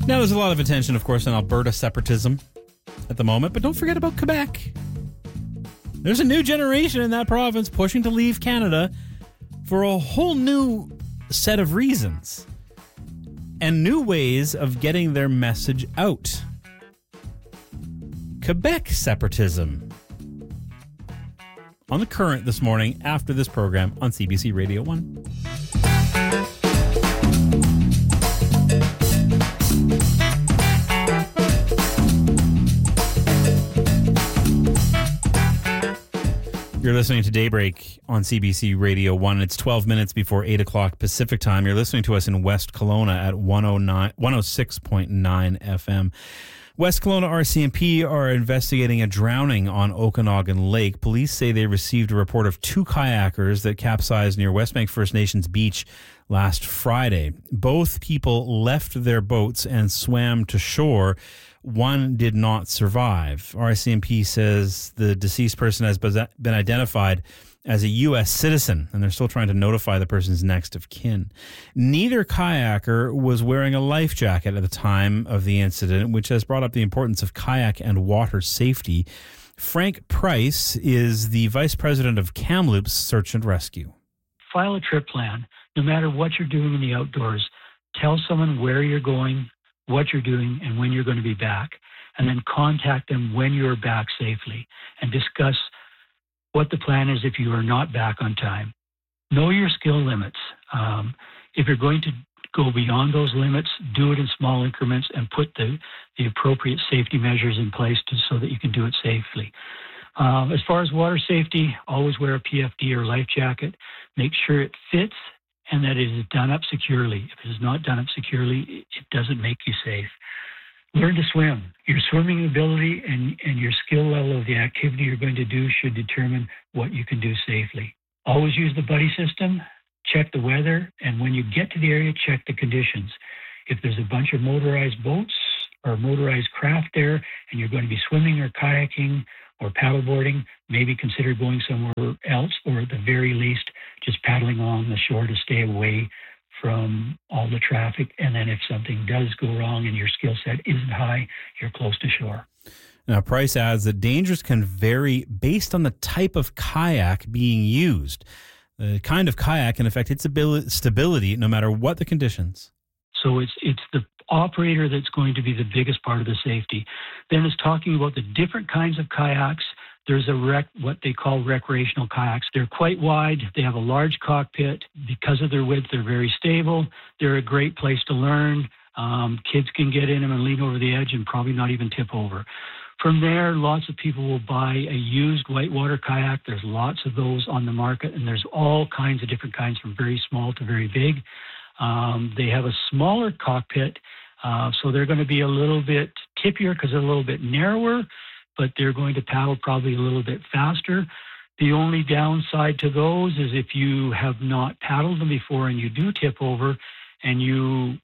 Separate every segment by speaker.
Speaker 1: Now, there's a lot of attention, of course, on Alberta separatism at the moment, but don't forget about Quebec. There's a new generation in that province pushing to leave Canada for a whole new set of reasons and new ways of getting their message out. Quebec separatism. On The Current this morning after this program on CBC Radio 1. You're listening to Daybreak on CBC Radio 1. It's 12 minutes before 8 o'clock Pacific time. You're listening to us in West Kelowna at 106.9 FM. West Kelowna RCMP are investigating a drowning on Okanagan Lake. Police say they received a report of two kayakers that capsized near Westbank First Nations Beach last Friday. Both people left their boats and swam to shore. One did not survive. RCMP says the deceased person has been identified as a U.S. citizen, and they're still trying to notify the person's next of kin. Neither kayaker was wearing a life jacket at the time of the incident, which has brought up the importance of kayak and water safety. Frank Price is the vice president of Kamloops Search and Rescue.
Speaker 2: File a trip plan. No matter what you're doing in the outdoors, tell someone where you're going, what you're doing, and when you're going to be back, and then contact them when you're back safely and discuss what the plan is if you are not back on time. Know your skill limits. If you're going to go beyond those limits, do it in small increments and put the appropriate safety measures in place so that you can do it safely. As far as water safety, always wear a PFD or life jacket. Make sure it fits and that it is done up securely. If it is not done up securely, it doesn't make you safe. Learn to swim. Your swimming ability and your skill level of the activity you're going to do should determine what you can do safely. Always use the buddy system, check the weather, and when you get to the area, check the conditions. If there's a bunch of motorized boats or motorized craft there and you're going to be swimming or kayaking or paddleboarding, maybe consider going somewhere else, or at the very least, just paddling along the shore to stay away from all the traffic. And then if something does go wrong and your skill set isn't high, you're close to shore.
Speaker 1: Now, Price adds that dangers can vary based on the type of kayak being used. The kind of kayak can affect its stability no matter what the conditions.
Speaker 2: So it's the operator that's going to be the biggest part of the safety. Then it's talking about the different kinds of kayaks. There's what they call recreational kayaks. They're quite wide. They have a large cockpit. Because of their width, they're very stable. They're a great place to learn. Kids can get in them and lean over the edge and probably not even tip over. From there, lots of people will buy a used whitewater kayak. There's lots of those on the market, and there's all kinds of different kinds from very small to very big. They have a smaller cockpit, so they're going to be a little bit tippier because they're a little bit narrower, but they're going to paddle probably a little bit faster. The only downside to those is if you have not paddled them before and you do tip over and you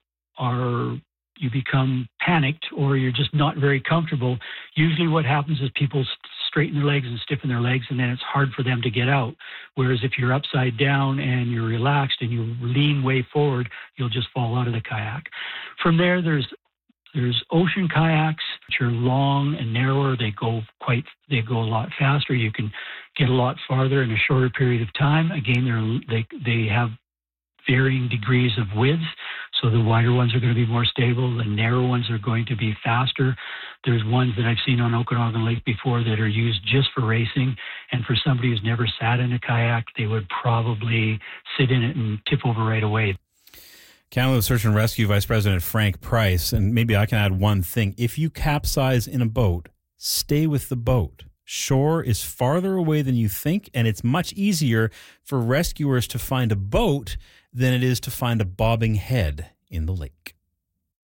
Speaker 2: become panicked or you're just not very comfortable, usually what happens is people straighten their legs and stiffen their legs, and then it's hard for them to get out. Whereas if you're upside down and you're relaxed and you lean way forward, you'll just fall out of the kayak. From there, there's ocean kayaks, which are long and narrower. They go a lot faster. You can get a lot farther in a shorter period of time. Again, they have varying degrees of width. So the wider ones are going to be more stable. The narrow ones are going to be faster. There's ones that I've seen on Okanagan Lake before that are used just for racing. And for somebody who's never sat in a kayak, they would probably sit in it and tip over right away.
Speaker 1: Kamloops Search and Rescue Vice President Frank Price, and maybe I can add one thing. If you capsize in a boat, stay with the boat. Shore is farther away than you think, and it's much easier for rescuers to find a boat than it is to find a bobbing head in the lake.